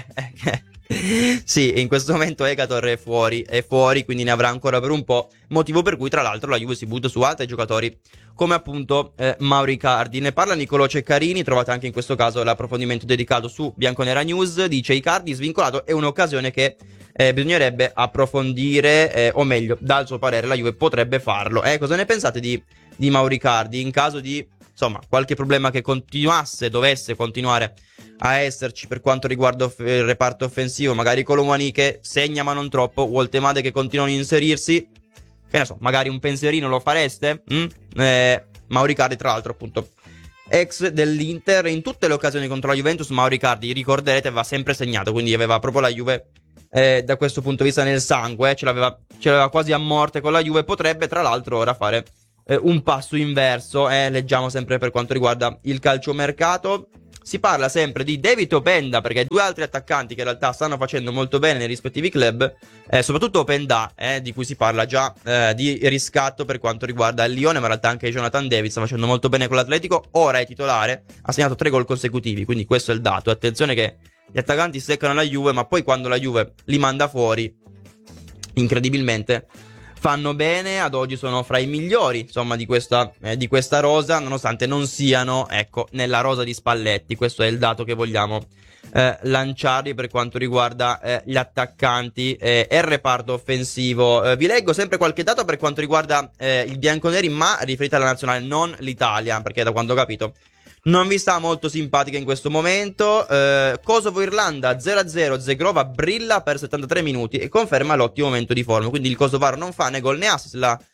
Sì, in questo momento Ekator è fuori, quindi ne avrà ancora per un po', motivo per cui tra l'altro la Juve si butta su altri giocatori come appunto Mauro Icardi. Ne parla Nicolò Ceccarini, trovate anche in questo caso l'approfondimento dedicato su Bianconera News. Dice: Icardi svincolato è un'occasione che bisognerebbe approfondire, o meglio, dal suo parere la Juve potrebbe farlo. Cosa ne pensate di Mauro Icardi in caso di qualche problema che dovesse continuare a esserci per quanto riguarda il reparto offensivo? Magari Colomani che segna ma non troppo, Woltemade che continuano a inserirsi, che ne so, magari un pensierino lo fareste? Mauro Icardi, tra l'altro, appunto, ex dell'Inter, in tutte le occasioni contro la Juventus Mauro Icardi, ricorderete, aveva sempre segnato, quindi aveva proprio la Juve da questo punto di vista nel sangue, ce l'aveva quasi a morte con la Juve. Potrebbe tra l'altro ora fare un passo inverso, leggiamo sempre per quanto riguarda il calciomercato. Si parla sempre di David Openda, perché due altri attaccanti che in realtà stanno facendo molto bene nei rispettivi club, soprattutto Openda, di cui si parla già di riscatto per quanto riguarda il Lione, ma in realtà anche Jonathan David sta facendo molto bene con l'Atletico, ora è titolare, ha segnato 3 gol consecutivi, quindi questo è il dato. Attenzione che gli attaccanti seccano la Juve, ma poi quando la Juve li manda fuori, incredibilmente fanno bene. Ad oggi sono fra i migliori, insomma, di questa rosa, nonostante non siano, ecco, nella rosa di Spalletti. Questo è il dato che vogliamo lanciarli per quanto riguarda gli attaccanti e il reparto offensivo. Vi leggo sempre qualche dato per quanto riguarda il bianconeri, ma riferita alla nazionale, non l'Italia, perché da quando ho capito non vi sta molto simpatica in questo momento. Kosovo-Irlanda 0-0, Zegrova brilla per 73 minuti e conferma l'ottimo momento di forma, quindi il kosovaro non fa né gol né assist,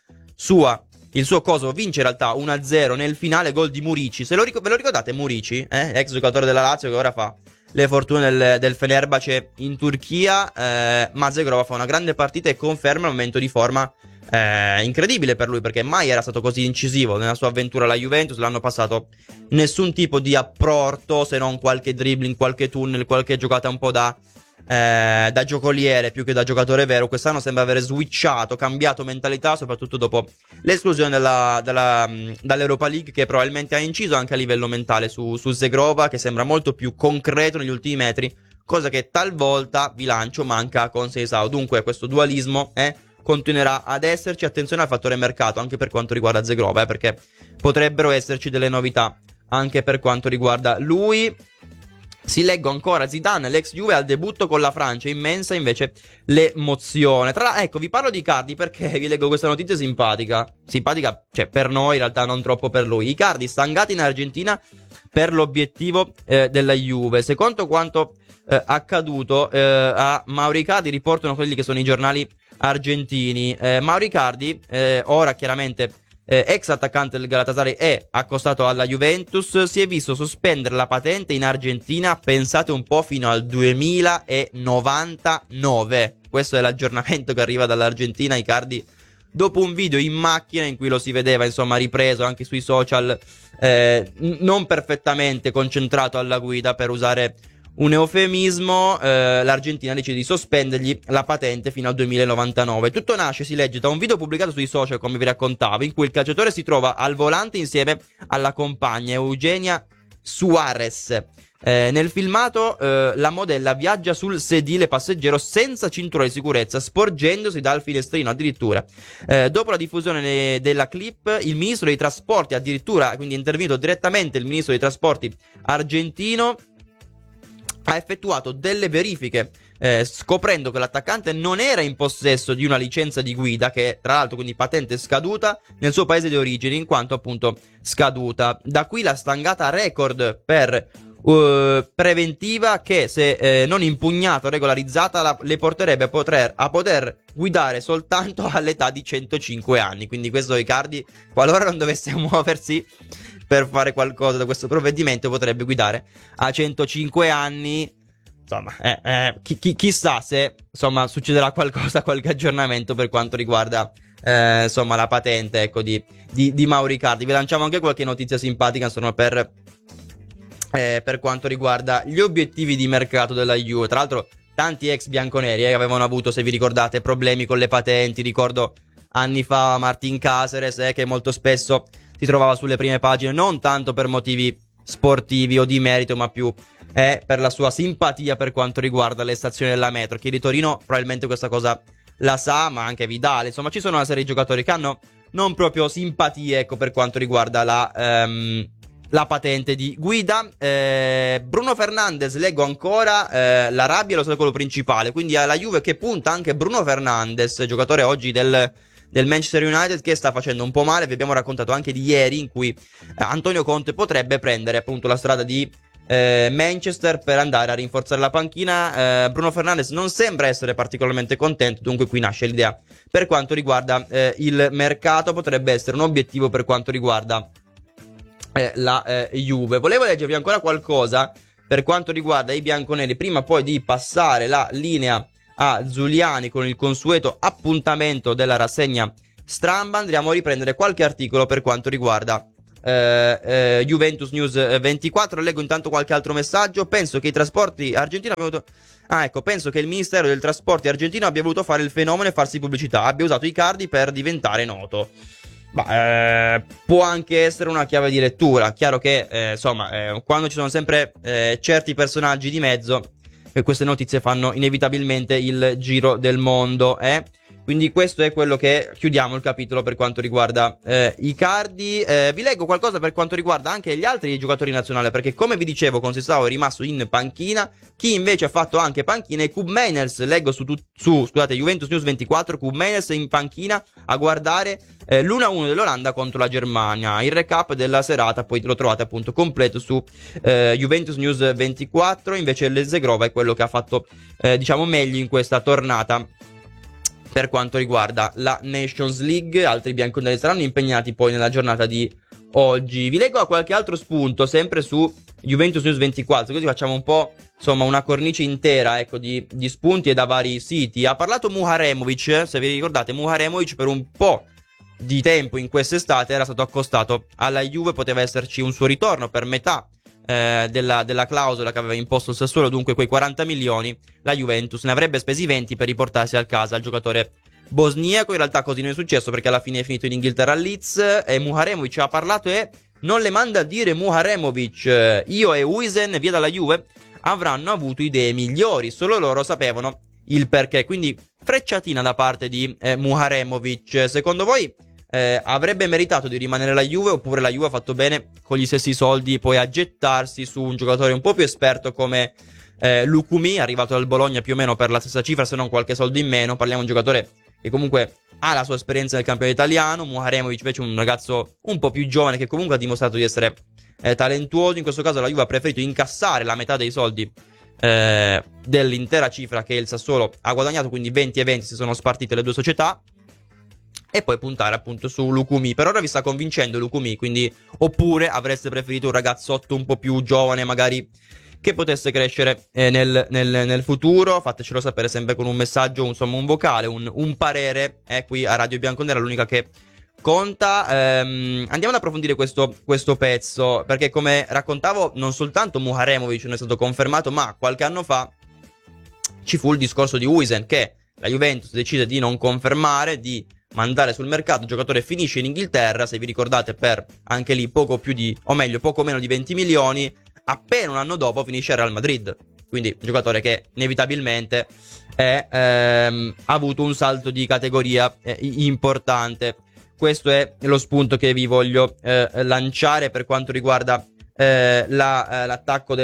il suo Kosovo vince in realtà 1-0 nel finale, gol di Murici. Ve lo ricordate Murici? Ex giocatore della Lazio che ora fa le fortune del Fenerbahce in Turchia, ma Zegrova fa una grande partita e conferma il momento di forma incredibile per lui, perché mai era stato così incisivo nella sua avventura alla Juventus. L'anno passato nessun tipo di apporto, se non qualche dribbling, qualche tunnel, qualche giocata un po' da giocoliere più che da giocatore vero. Quest'anno sembra aver switchato, cambiato mentalità, soprattutto dopo l'esclusione dall'Europa League, che probabilmente ha inciso anche a livello mentale su Zegrova, che sembra molto più concreto negli ultimi metri, cosa che talvolta, vi lancio, manca a Conceição. Dunque questo dualismo continuerà ad esserci. Attenzione al fattore mercato anche per quanto riguarda Zegrova, perché potrebbero esserci delle novità anche per quanto riguarda lui. Si leggo ancora Zidane, l'ex Juve al debutto con la Francia, immensa invece l'emozione. Ecco, vi parlo di Icardi perché vi leggo questa notizia simpatica, cioè per noi, in realtà non troppo per lui. Icardi stangato in Argentina per l'obiettivo della Juve. Secondo quanto accaduto a Mauro Icardi, riportano quelli che sono i giornali argentini. Mauro Icardi, ora chiaramente ex attaccante del Galatasaray e accostato alla Juventus, si è visto sospendere la patente in Argentina, pensate un po', fino al 2099. Questo è l'aggiornamento che arriva dall'Argentina. Icardi, dopo un video in macchina in cui lo si vedeva, insomma, ripreso anche sui social, non perfettamente concentrato alla guida, per usare un eufemismo, l'Argentina decide di sospendergli la patente fino al 2099. Tutto nasce, si legge, da un video pubblicato sui social, come vi raccontavo, in cui il calciatore si trova al volante insieme alla compagna Eugenia Suarez. Nel filmato la modella viaggia sul sedile passeggero senza cintura di sicurezza, sporgendosi dal finestrino addirittura. Dopo la diffusione della clip, il ministro dei trasporti, addirittura, quindi è intervenuto direttamente il ministro dei trasporti argentino, ha effettuato delle verifiche, scoprendo che l'attaccante non era in possesso di una licenza di guida, che tra l'altro quindi patente scaduta nel suo paese di origine, in quanto appunto scaduta. Da qui la stangata record per preventiva, che se non impugnata o regolarizzata le porterebbe a poter guidare soltanto all'età di 105 anni. Quindi questo Icardi, qualora non dovesse muoversi per fare qualcosa da questo provvedimento, potrebbe guidare a 105 anni. Insomma, chissà se, insomma, succederà qualcosa, qualche aggiornamento per quanto riguarda insomma la patente, ecco, di Mauro Icardi. Vi lanciamo anche qualche notizia simpatica, insomma, per quanto riguarda gli obiettivi di mercato della Juve. Tra l'altro tanti ex bianconeri avevano avuto, se vi ricordate, problemi con le patenti. Ricordo anni fa Martin Caceres, che molto spesso si trovava sulle prime pagine, non tanto per motivi sportivi o di merito, ma più per la sua simpatia per quanto riguarda le stazioni della metro. Chi di Torino probabilmente questa cosa la sa, ma anche Vidal. Insomma, ci sono una serie di giocatori che hanno non proprio simpatie, ecco, per quanto riguarda la patente di guida. Bruno Fernandes, leggo ancora, la rabbia è l'ostacolo principale, quindi alla Juve che punta anche Bruno Fernandes, giocatore oggi del Manchester United, che sta facendo un po' male. Vi abbiamo raccontato anche di ieri, in cui Antonio Conte potrebbe prendere appunto la strada di Manchester per andare a rinforzare la panchina. Bruno Fernandes non sembra essere particolarmente contento, dunque qui nasce l'idea per quanto riguarda il mercato, potrebbe essere un obiettivo per quanto riguarda la Juve. Volevo leggervi ancora qualcosa per quanto riguarda i bianconeri prima poi di passare la linea a Giuliani con il consueto appuntamento della rassegna Stramba. Andremo a riprendere qualche articolo per quanto riguarda Juventus News 24. Leggo intanto qualche altro messaggio. Penso che i trasporti argentini penso che il Ministero del Trasporti argentino abbia voluto fare il fenomeno e farsi pubblicità, abbia usato i cardi per diventare noto. Può anche essere una chiave di lettura. Chiaro che quando ci sono sempre certi personaggi di mezzo, queste notizie fanno inevitabilmente il giro del mondo, Quindi questo è quello che chiudiamo il capitolo per quanto riguarda i cardi. Vi leggo qualcosa per quanto riguarda anche gli altri giocatori nazionali, perché come vi dicevo Conceição è rimasto in panchina. Chi invece ha fatto anche panchina è Koop Meiners. Leggo su Juventus News 24, Koop Meiners in panchina a guardare l'1-1 dell'Olanda contro la Germania. Il recap della serata poi lo trovate appunto completo su Juventus News 24. Invece l'Zegrova è quello che ha fatto meglio in questa tornata per quanto riguarda la Nations League. Altri bianconeri saranno impegnati poi nella giornata di oggi. Vi leggo a qualche altro spunto sempre su Juventus News 24, così facciamo un po' una cornice intera di spunti e da vari siti. Ha parlato Muharemovic, se vi ricordate Muharemovic per un po' di tempo in quest'estate era stato accostato alla Juve, poteva esserci un suo ritorno per metà della clausola che aveva imposto il Sassuolo, dunque quei 40 milioni la Juventus ne avrebbe spesi 20 per riportarsi a casa il giocatore bosniaco. In realtà così non è successo, perché alla fine è finito in Inghilterra a Leeds e Muharemovic ha parlato e non le manda a dire Muharemovic: io e Huijsen via dalla Juve avranno avuto idee migliori, solo loro sapevano il perché. Quindi frecciatina da parte di Muharemovic. Secondo voi avrebbe meritato di rimanere la Juve, oppure la Juve ha fatto bene con gli stessi soldi poi a gettarsi su un giocatore un po' più esperto come Lukumi, arrivato dal Bologna più o meno per la stessa cifra, se non qualche soldo in meno? Parliamo di un giocatore che comunque ha la sua esperienza nel campionato italiano. Muharemovic invece è un ragazzo un po' più giovane che comunque ha dimostrato di essere talentuoso. In questo caso la Juve ha preferito incassare la metà dei soldi dell'intera cifra che il Sassuolo ha guadagnato, quindi 20 e 20 si sono spartite le due società, e poi puntare appunto su Lukumi. Per ora vi sta convincendo Lukumi, quindi oppure avreste preferito un ragazzotto un po' più giovane magari che potesse crescere nel futuro? Fatecelo sapere sempre con un messaggio, un vocale, un parere, qui a Radio Bianconera, l'unica che conta. Andiamo ad approfondire questo pezzo, perché come raccontavo non soltanto Muharemovic non è stato confermato, ma qualche anno fa ci fu il discorso di Huijsen, che la Juventus decise di non confermare, di mandare sul mercato. Il giocatore finisce in Inghilterra, se vi ricordate, per anche lì poco meno di 20 milioni. Appena un anno dopo finisce al Real Madrid. Quindi un giocatore che inevitabilmente ha avuto un salto di categoria importante. Questo è lo spunto che vi voglio lanciare per quanto riguarda l'attacco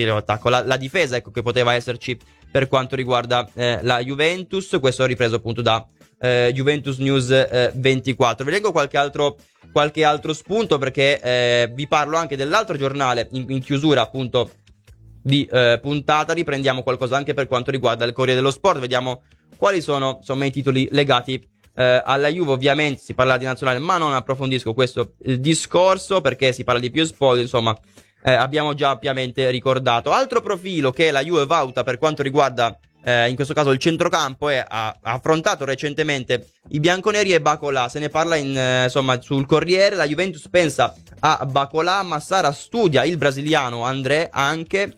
la difesa, che poteva esserci per quanto riguarda la Juventus. Questo ho ripreso appunto da Juventus News 24. Vi leggo qualche altro spunto, perché vi parlo anche dell'altro giornale in chiusura appunto di puntata. Riprendiamo qualcosa anche per quanto riguarda il Corriere dello Sport, vediamo quali sono i titoli legati alla Juve. Ovviamente si parla di nazionale, ma non approfondisco questo discorso perché si parla di più spoiler, abbiamo già ampiamente ricordato. Altro profilo che la Juve valuta per quanto riguarda in questo caso il centrocampo, ha affrontato recentemente i bianconeri, e Bacolà. Se ne parla sul Corriere. La Juventus pensa a Bacolà, Massara studia il brasiliano André anche,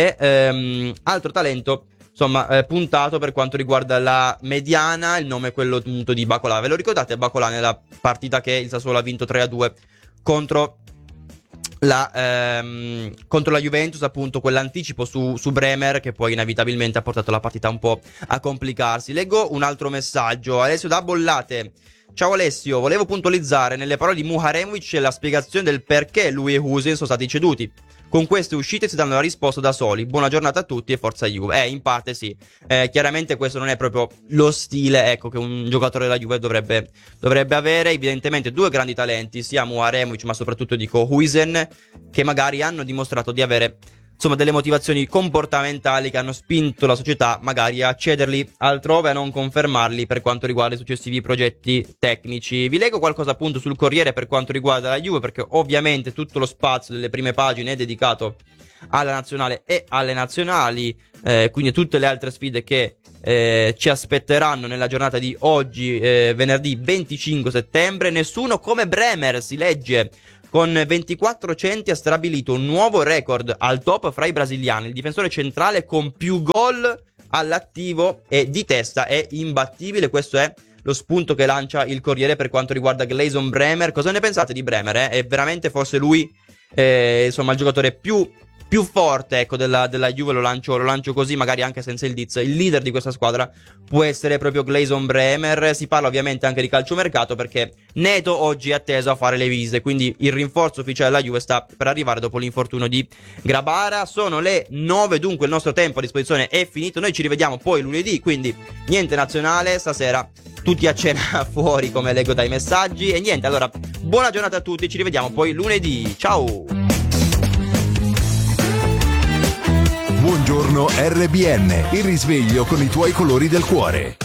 e altro talento puntato per quanto riguarda la mediana. Il nome è quello appunto di Bacolà. Ve lo ricordate Bacolà nella partita che il Sassuolo ha vinto 3-2 contro la Juventus, appunto quell'anticipo su Bremer che poi inevitabilmente ha portato la partita un po' a complicarsi. Leggo un altro messaggio. Alessio da Bollate: ciao Alessio, volevo puntualizzare nelle parole di Muharemovic la spiegazione del perché lui e Huijsen sono stati ceduti. Con queste uscite si danno la risposta da soli. Buona giornata a tutti e forza Juve. In parte sì. Chiaramente questo non è proprio lo stile, che un giocatore della Juve dovrebbe avere. Evidentemente due grandi talenti, sia Muharemovic ma soprattutto Huijsen, che magari hanno dimostrato di avere insomma delle motivazioni comportamentali che hanno spinto la società magari a cederli altrove, a non confermarli per quanto riguarda i successivi progetti tecnici. Vi leggo qualcosa appunto sul Corriere per quanto riguarda la Juve, perché ovviamente tutto lo spazio delle prime pagine è dedicato alla nazionale e alle nazionali, quindi tutte le altre sfide che ci aspetteranno nella giornata di oggi, venerdì 25 settembre. Nessuno come Bremer, si legge. Con 24 centi ha stabilito un nuovo record al top fra i brasiliani. Il difensore centrale con più gol all'attivo e di testa è imbattibile. Questo è lo spunto che lancia il Corriere per quanto riguarda Gleison Bremer. Cosa ne pensate di Bremer? È veramente forse lui insomma il giocatore più forte, ecco, della Juve? Lo lancio così, magari anche senza il Diz. Il leader di questa squadra può essere proprio Gleison Bremer. Si parla ovviamente anche di calciomercato, perché Neto oggi è atteso a fare le visite, quindi il rinforzo ufficiale della Juve sta per arrivare dopo l'infortunio di Grabara. Sono le 9, dunque il nostro tempo a disposizione è finito. Noi ci rivediamo poi lunedì, quindi niente nazionale stasera, tutti a cena fuori come leggo dai messaggi. E niente, allora buona giornata a tutti, ci rivediamo poi lunedì, ciao. Buongiorno RBN, il risveglio con i tuoi colori del cuore.